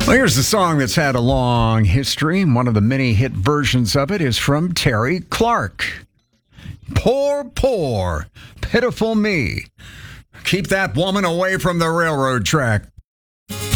Well, here's a song that's had a long history, and one of the many hit versions of it is from Terry Clark. Poor, poor, pitiful me. Keep that woman away from the railroad track.